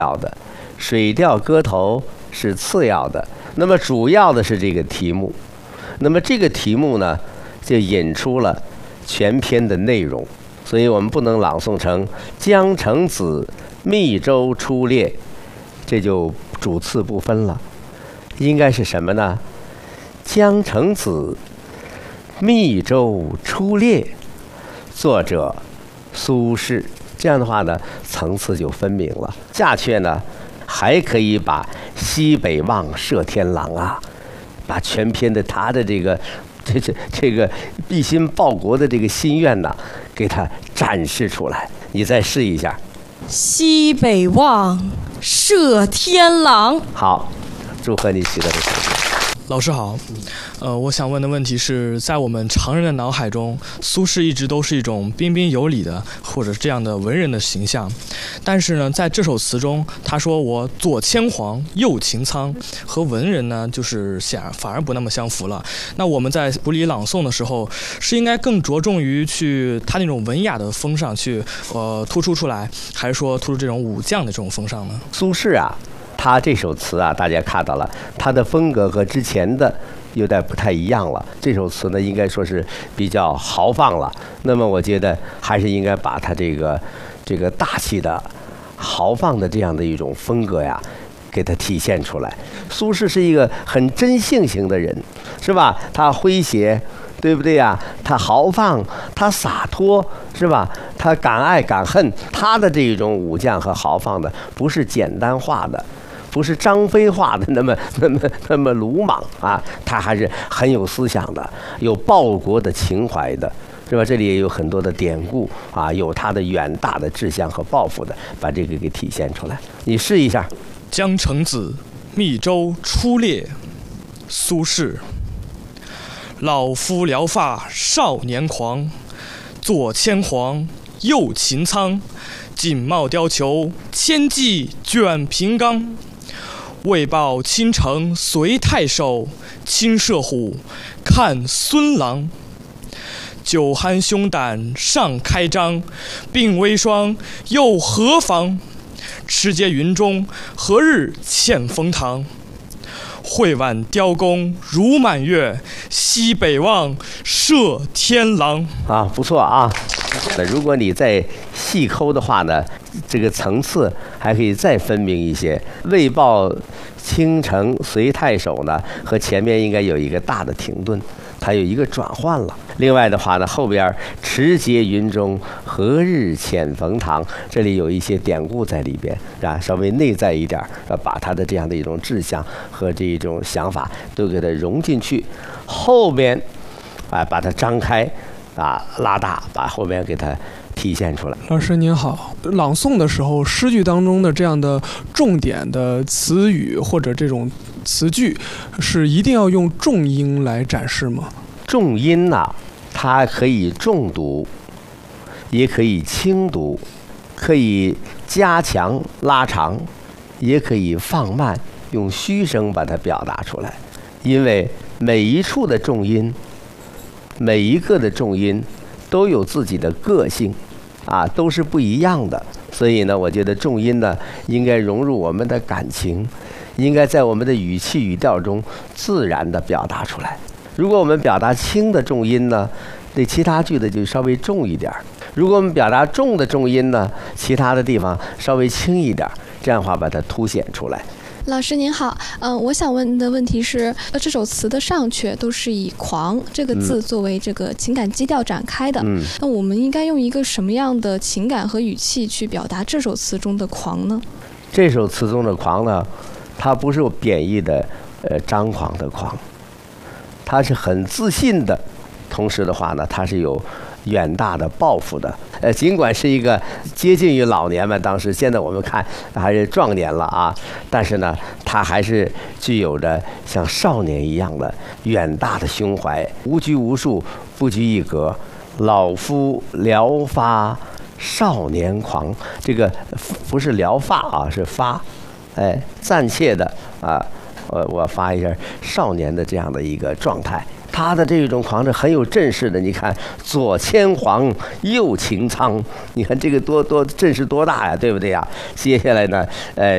要的，水调歌头是次要的。那么主要的是这个题目。那么这个题目呢，就引出了全篇的内容。所以我们不能朗诵成江城子，密州出猎，这就主次不分了。应该是什么呢？江城子，密州出猎，作者苏轼。这样的话呢，层次就分明了。下阕呢，还可以把西北望，射天狼啊，把全篇的他的这个毕心报国的这个心愿呢，给他展示出来。你再试一下。 西北望，射天狼。 好，祝贺你取得的成绩。 老师好，我想问的问题是，在我们常人的脑海中，苏轼一直都是一种彬彬有礼的，或者这样的文人的形象。但是呢，在这首词中，他说我左牵黄，右擎苍，和文人呢，就是反而不那么相符了。那我们在补礼朗诵的时候，是应该更着重于去他那种文雅的风上去，突出出来，还是说突出这种武将的这种风尚呢？ 苏轼啊，他这首词啊，大家看到了，他的风格和之前的有点不太一样了。这首词呢，应该说是比较豪放了。那么我觉得还是应该把他这个大气的、豪放的这样的一种风格呀，给它体现出来。苏轼是一个很真性情的人，是吧？他诙谐，对不对呀？他豪放，他洒脱，是吧？他敢爱敢恨，他的这种武将和豪放的，不是简单化的。不是张飞画的那么鲁莽啊，他还是很有思想的，有报国的情怀的，是吧？这里也有很多的典故啊，有他的远大的志向和抱负的，把这个给体现出来。你试一下。 江城子，密州出猎，苏轼。老夫聊发少年狂，左牵黄，右擎苍，锦帽貂裘，千骑卷平冈。为报倾城随太守，亲射虎，看孙郎。酒酣胸胆尚开张，鬓微霜又何妨？持节云中，何日欠风堂？会挽雕弓如满月，西北望，射天狼。 啊，不错啊。那如果你再细抠的话呢，这个层次还可以再分明一些。为报倾城随太守呢，和前面应该有一个大的停顿，它有一个转换了。另外的话呢，后边持节云中，何日遣冯唐，这里有一些典故在里边，啊，稍微内在一点，把他的这样的一种志向和这种想法都给它融进去。后边把它张开，拉大，把后面给它体现出来。 老师您好，朗诵的时候，诗句当中的这样的重点的词语或者这种词句，是一定要用重音来展示吗？ 重音呢，它可以重读，也可以轻读，可以加强拉长，也可以放慢，用虚声把它表达出来。因为每一处的重音，每一个的重音都有自己的个性，都是不一样的。所以呢，我觉得重音呢，应该融入我们的感情，应该在我们的语气语调中自然地表达出来。如果我们表达轻的重音呢，对其他句子就稍微重一点；如果我们表达重的重音呢，其他的地方稍微轻一点，这样的话把它凸显出来。 老师您好，我想问的问题是，这首词的上阙都是以狂这个字作为这个情感基调展开的，那我们应该用一个什么样的情感和语气去表达这首词中的狂呢？ 这首词中的狂呢，它不是贬义的张狂的狂，它是很自信的，同时的话呢，它是有远大的抱负的。尽管是一个接近于老年嘛，当时现在我们看还是壮年了啊，但是呢，他还是具有着像少年一样的远大的胸怀，无拘无束，不拘一格。老夫聊发少年狂，这个不是聊发啊，是发，暂且的我发一下少年的这样的一个状态。他的这种狂是很有阵势的，你看左牵黄，右擎苍，你看这个多阵势多大呀，对不对呀？接下来呢，